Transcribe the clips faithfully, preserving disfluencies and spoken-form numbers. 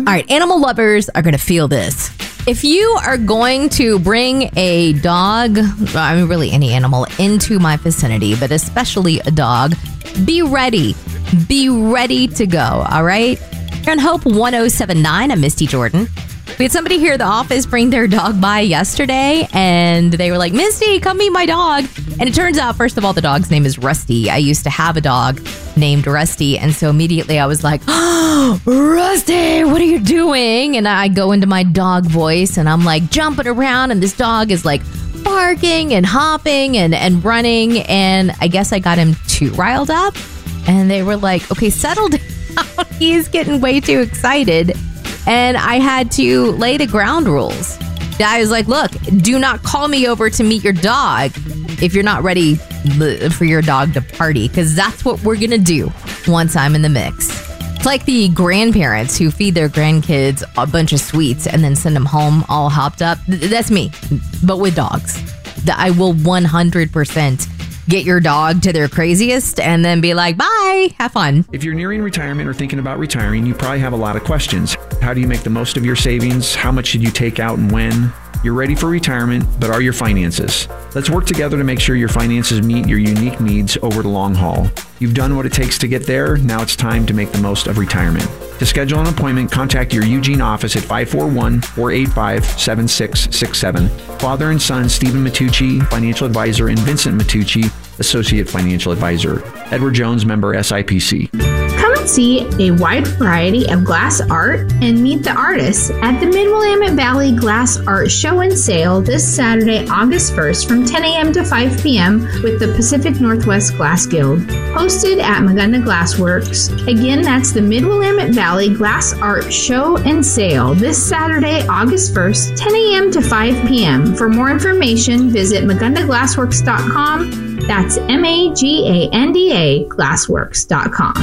All right, animal lovers are going to feel this. If you are going to bring a dog, I mean, really any animal, into my vicinity, but especially a dog, be ready. Be ready to go, all right? You're on Hope one oh seven point nine. I'm Misty Jordan. We had somebody here at the office bring their dog by yesterday, and they were like, Misty, come meet my dog. And it turns out, first of all, the dog's name is Rusty. I used to have a dog named Rusty, and so immediately I was like, oh, Rusty, what are you doing? And I go into my dog voice, and I'm like jumping around, and this dog is like barking and hopping and, and running, and I guess I got him too riled up, and they were like, okay, settle down. He's getting way too excited. And I had to lay the ground rules. I was like, look, do not call me over to meet your dog if you're not ready for your dog to party, because that's what we're going to do once I'm in the mix. It's like the grandparents who feed their grandkids a bunch of sweets and then send them home all hopped up. That's me, but with dogs. I will one hundred percent get your dog to their craziest and then be like, bye, have fun. If you're nearing retirement or thinking about retiring, you probably have a lot of questions. How do you make the most of your savings? How much should you take out and when? You're ready for retirement, but are your finances? Let's work together to make sure your finances meet your unique needs over the long haul. You've done what it takes to get there. Now it's time to make the most of retirement. To schedule an appointment, contact your Eugene office at five four one, four eight five, seven six six seven. Father and son, Stephen Matucci, financial advisor, and Vincent Matucci, associate financial advisor. Edward Jones, member S I P C. Come and see a wide variety of glass art and meet the artists at the Mid-Willamette Valley Glass Art Show and Sale this Saturday, August first from ten a.m. to five p.m. with the Pacific Northwest Glass Guild, hosted at Magunda Glassworks. Again, that's the Mid-Willamette Valley Glass Art Show and Sale this Saturday, August first, ten a.m. to five p.m. For more information, visit magunda glassworks dot com. That's M A G A N D A glassworks dot com.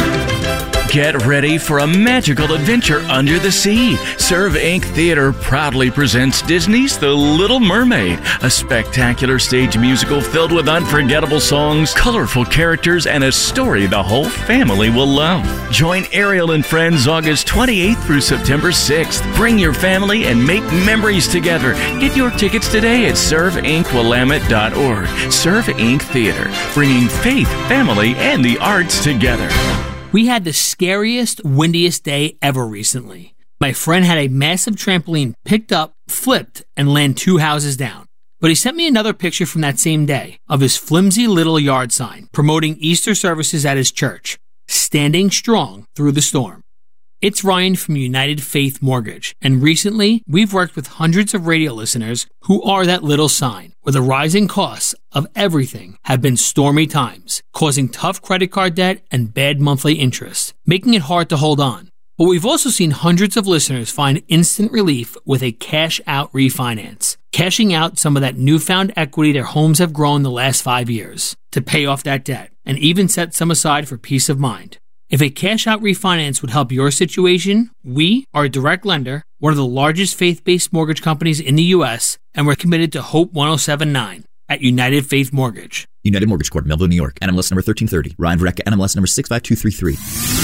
Get ready for a magical adventure under the sea. Serve Incorporated. Theater proudly presents Disney's The Little Mermaid, a spectacular stage musical filled with unforgettable songs, colorful characters, and a story the whole family will love. Join Ariel and friends August twenty-eighth through September sixth. Bring your family and make memories together. Get your tickets today at serve inc willamette dot org. Serve Incorporated. Theater, bringing faith, family, and the arts together. We had the scariest, windiest day ever recently. My friend had a massive trampoline picked up, flipped, and land two houses down. But he sent me another picture from that same day of his flimsy little yard sign promoting Easter services at his church, standing strong through the storm. It's Ryan from United Faith Mortgage, and recently we've worked with hundreds of radio listeners who are that little sign, where the rising costs of everything have been stormy times, causing tough credit card debt and bad monthly interest, making it hard to hold on. But we've also seen hundreds of listeners find instant relief with a cash-out refinance, cashing out some of that newfound equity their homes have grown the last five years to pay off that debt, and even set some aside for peace of mind. If a cash-out refinance would help your situation, we are a direct lender, one of the largest faith-based mortgage companies in the U S, and we're committed to Hope one oh seven point nine at United Faith Mortgage. United Mortgage Corp, Melville, New York. N M L S number thirteen thirty. Ryan Vreck, N M L S number six five two three three.